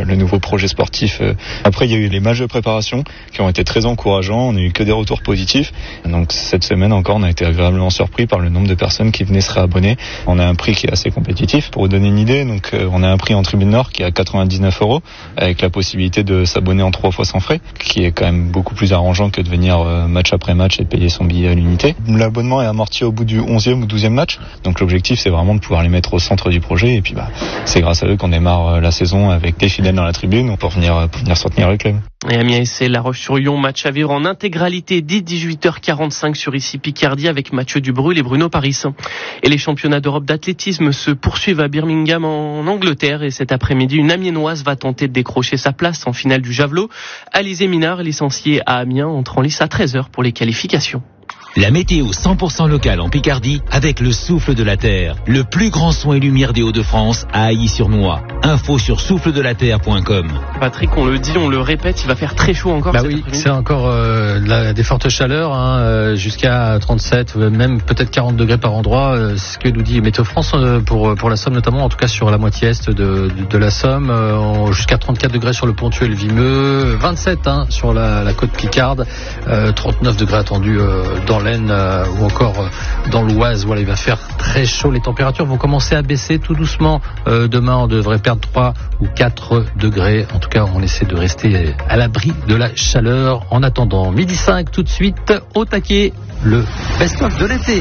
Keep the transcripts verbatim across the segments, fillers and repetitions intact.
le nouveau projet sportif. Après, il y a eu les matchs de préparation qui ont été très encourageants. On n'a eu que des retours positifs. Donc cette semaine encore, on a été agréablement surpris par le nombre de personnes qui venaient se réabonner. On a un prix qui est assez compétitif. Pour vous donner une idée, donc euh, on a un prix en tribune nord qui est à quatre-vingt-dix-neuf euros, avec la possibilité de s'abonner en trois fois sans frais, qui est quand même beaucoup plus arrangeant que de venir euh, match après match et de payer son billet à l'unité. L'abonnement est amorti au bout du onzième ou douzième match. Donc l'objectif, c'est vraiment de pouvoir les mettre au centre du projet. Et puis bah, c'est grâce à eux qu'on démarre euh, la saison avec des fidèles dans la tribune pour venir, pour venir soutenir le club. Et Amiens S C La Roche-sur-Yon, match à vivre en intégralité dès dix-huit heures quarante-cinq sur ici Picardie avec Mathieu Dubrul et Bruno Paris. Et les championnats d'Europe d'athlétisme se poursuivent à Birmingham en Angleterre et cet après-midi, une Amiénoise va tenter de décrocher sa place en finale du javelot. Alizé Minard, licenciée à Amiens, entre en lice à treize heures pour les qualifications. La météo cent pour cent locale en Picardie avec le souffle de la terre. Le plus grand son et lumière des Hauts-de-France à Ailly-sur-Noix. Info sur souffle de la terre point com. Patrick, on le dit, on le répète, il va faire très chaud encore. Bah oui, c'est encore euh, la, des fortes chaleurs, hein, euh, jusqu'à trente-sept, même peut-être quarante degrés par endroit. Euh, c'est ce que nous dit Météo France euh, pour pour la Somme notamment, en tout cas sur la moitié est de de, de la Somme, euh, jusqu'à trente-quatre degrés sur le Pontuel Vimeux, vingt-sept hein, sur la, la côte Picarde, euh, trente-neuf degrés attendus euh, dans l'Aisne euh, ou encore euh, dans l'Oise. Voilà, il va faire très chaud. Les températures vont commencer à baisser tout doucement. Euh, demain, on devrait perdre trois ou quatre degrés. En tout cas, on essaie de rester à l'abri de la chaleur. En attendant, midi cinq, tout de suite, au taquet, le best-of de l'été.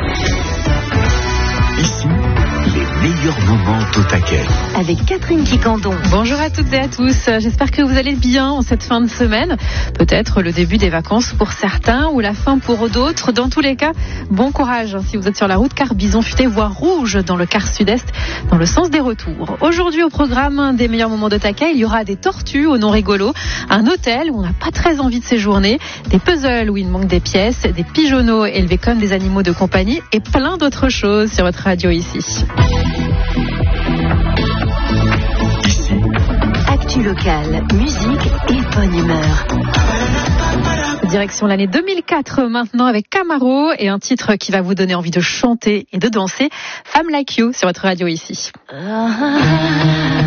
Ici, les meilleurs moments au taquet. Avec Catherine Quicandon. Bonjour à toutes et à tous. J'espère que vous allez bien en cette fin de semaine. Peut-être le début des vacances pour certains ou la fin pour d'autres. Dans tous les cas, bon courage si vous êtes sur la route, car bison futé voie rouge dans le quart sud-est, dans le sens des retours. Aujourd'hui au programme des meilleurs moments de taquet, il y aura des tortues au nom rigolo, un hôtel où on n'a pas très envie de séjourner, des puzzles où il manque des pièces, des pigeonneaux élevés comme des animaux de compagnie et plein d'autres choses sur votre radio ici. Ici, Actu locale, musique et bonne humeur. Direction l'année deux mille quatre maintenant avec Camaro et un titre qui va vous donner envie de chanter et de danser, Femme Like You sur votre radio ici. Ah,